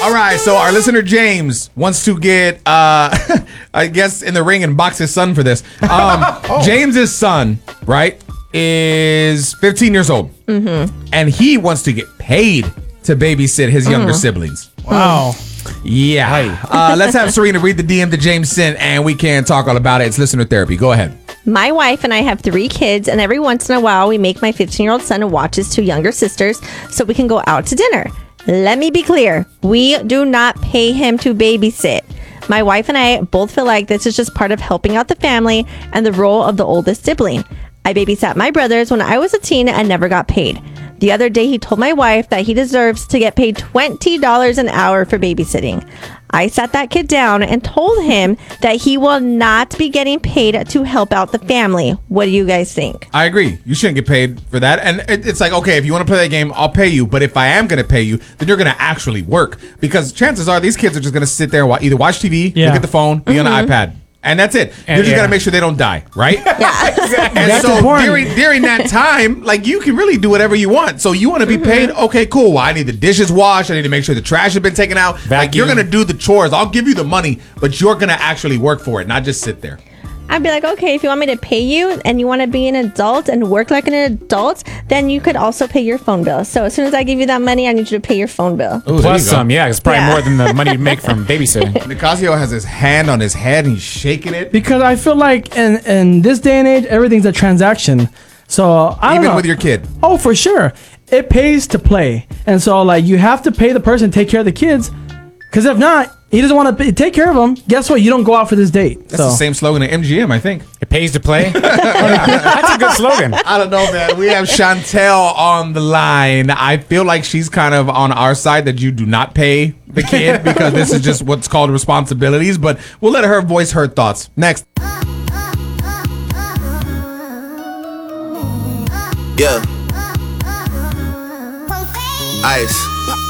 All right, so our listener James wants to get, I guess, in the ring and box his son for this. James's son, right, is 15 years old. Mm-hmm. And he wants to get paid to babysit his younger siblings. Wow. Yeah. Let's have Serena read the DM that James sent, and we can talk all about it. It's listener therapy. Go ahead. My wife and I have 3 kids, and every once in a while, we make my 15-year-old son watch his 2 younger sisters so we can go out to dinner. Let me be clear. We do not pay him to babysit. My wife and I both feel like this is just part of helping out the family and the role of the oldest sibling. I babysat my brothers when I was a teen and never got paid. The other day, he told my wife that he deserves to get paid $20 an hour for babysitting. I sat that kid down and told him that he will not be getting paid to help out the family. What do you guys think? I agree. You shouldn't get paid for that. And it's like, okay, if you want to play that game, I'll pay you. But if I am going to pay you, then you're going to actually work. Because chances are these kids are just going to sit there and either watch TV, look at the phone, be on an iPad. And that's it. You just got to make sure they don't die, right? Yeah. Exactly. And That's so important. during that time, like, you can really do whatever you want. So you want to be paid? Okay, cool. Well, I need the dishes washed. I need to make sure the trash has been taken out. Like, you're going to do the chores. I'll give you the money, but you're going to actually work for it, not just sit there. I'd be like, okay, if you want me to pay you and you want to be an adult and work like an adult, then you could also pay your phone bill. So as soon as I give you that money, I need you to pay your phone bill. Ooh, Plus some, yeah. It's probably more than the money you make from babysitting. Nicasio has his hand on his head and he's shaking it. Because I feel like in this day and age, everything's a transaction. So I don't know. Even with your kid. Oh, for sure. It pays to play. And so, like, you have to pay the person to take care of the kids. Because if not, he doesn't want to take care of them. Guess what? You don't go out for this date. That's the same slogan at MGM, I think. It pays to play. That's a good slogan. I don't know, man. We have Chantel on the line. I feel like she's kind of on our side that you do not pay the kid because this is just what's called responsibilities. But we'll let her voice her thoughts. Next. Yeah. Ice.